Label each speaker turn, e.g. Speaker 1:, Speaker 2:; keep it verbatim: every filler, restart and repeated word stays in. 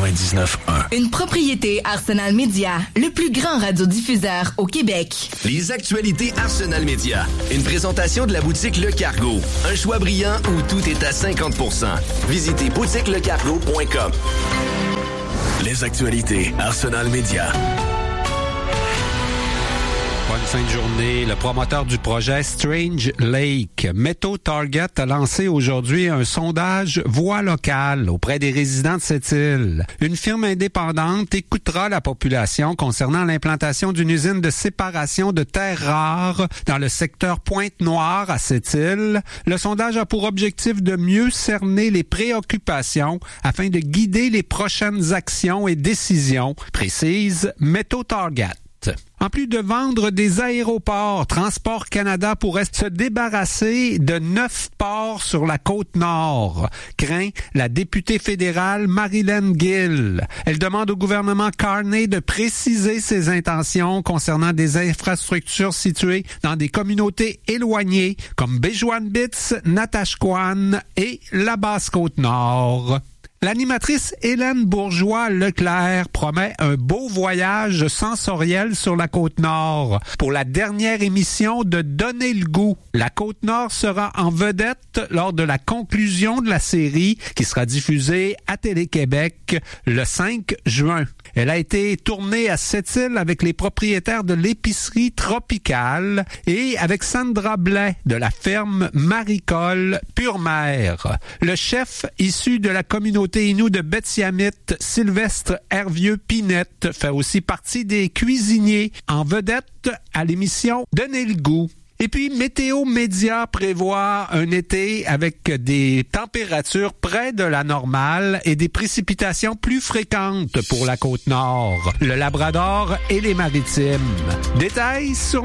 Speaker 1: quatre-vingt-dix-neuf un.
Speaker 2: Une propriété Arsenal Média, le plus grand radiodiffuseur au Québec.
Speaker 3: Les actualités Arsenal Média. Une présentation de la boutique Le Cargo. Un choix brillant où tout est à cinquante pour cent. Visitez boutique le cargo point com.
Speaker 1: Les actualités Arsenal Média.
Speaker 4: Bonne fin de journée. Le promoteur du projet Strange Lake, Métaux Target, a lancé aujourd'hui un sondage voix locale auprès des résidents de cette île. Une firme indépendante écoutera la population concernant l'implantation d'une usine de séparation de terres rares dans le secteur Pointe-Noire à cette île. Le sondage a pour objectif de mieux cerner les préoccupations afin de guider les prochaines actions et décisions, précise Métaux Target. En plus de vendre des aéroports, Transport Canada pourrait se débarrasser de neuf ports sur la côte nord, craint la députée fédérale Marilyn Gill. Elle demande au gouvernement Carney de préciser ses intentions concernant des infrastructures situées dans des communautés éloignées comme Béjouane-Bitz, Natashquan et la Basse-Côte-Nord. L'animatrice Hélène Bourgeois-Leclerc promet un beau voyage sensoriel sur la Côte-Nord pour la dernière émission de Donner le goût. La Côte-Nord sera en vedette lors de la conclusion de la série qui sera diffusée à Télé-Québec le cinq juin. Elle a été tournée à Sept-Îles avec les propriétaires de l'épicerie Tropicale et avec Sandra Blais de la ferme maricole Pure-Mère. Le chef issu de la communauté Innu de Betsiamit, Sylvestre Hervieux-Pinette, fait aussi partie des cuisiniers en vedette à l'émission Donner le goût. Et puis, Météo Média prévoit un été avec des températures près de la normale et des précipitations plus fréquentes pour la Côte-Nord, le Labrador et les Maritimes. Détails sur